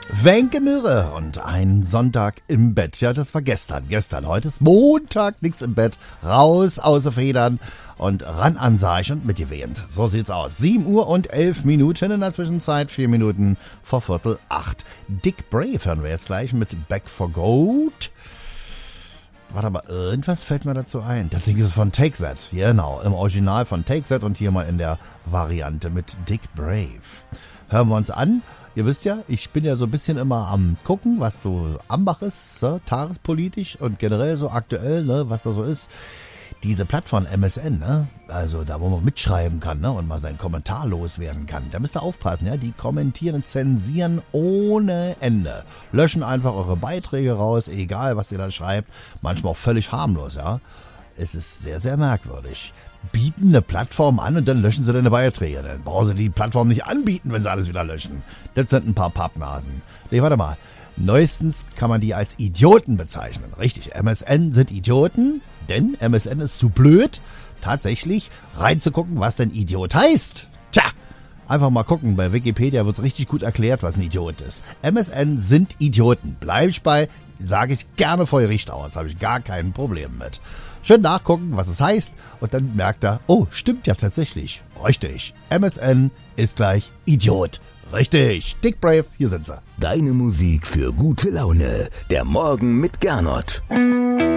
Wenke Mürre und ein Sonntag im Bett. Ja, das war gestern. Heute ist Montag, nix im Bett. Raus, außer Federn und ran an Seich und mitgewehnt. So sieht's aus. 7 Uhr und 11 Minuten in der Zwischenzeit. 4 Minuten vor 7:45. Dick Brave hören wir jetzt gleich mit Back for Gold. Warte mal, irgendwas fällt mir dazu ein. Das Ding ist von Take That. Genau, im Original von Take That und hier mal in der Variante mit Dick Brave. Hören wir uns an. Ihr wisst ja, ich bin ja so ein bisschen immer am gucken, was so am Bach ist, tagespolitisch und generell so aktuell, ne, was da so ist. Diese Plattform MSN, ne, also da, wo man mitschreiben kann, ne, und mal seinen Kommentar loswerden kann. Da müsst ihr aufpassen, ja, die kommentieren und zensieren ohne Ende. Löschen einfach eure Beiträge raus, egal was ihr da schreibt. Manchmal auch völlig harmlos, ja. Es ist sehr, sehr merkwürdig. Bieten eine Plattform an und dann löschen sie deine Beiträge. Dann brauchen sie die Plattform nicht anbieten, wenn sie alles wieder löschen. Das sind ein paar Pappnasen. Nee, warte mal. Neuestens kann man die als Idioten bezeichnen. Richtig, MSN sind Idioten, denn MSN ist zu blöd, tatsächlich reinzugucken, was denn Idiot heißt. Tja, einfach mal gucken. Bei Wikipedia wird's richtig gut erklärt, was ein Idiot ist. MSN sind Idioten. Bleib ich bei, sage ich gerne vor Gericht aus. Habe ich gar kein Problem mit. Schön nachgucken, was es heißt, und dann merkt er, oh, stimmt ja tatsächlich. Richtig. MSN ist gleich Idiot. Richtig. Dick Brave, hier sind sie. Deine Musik für gute Laune. Der Morgen mit Gernot.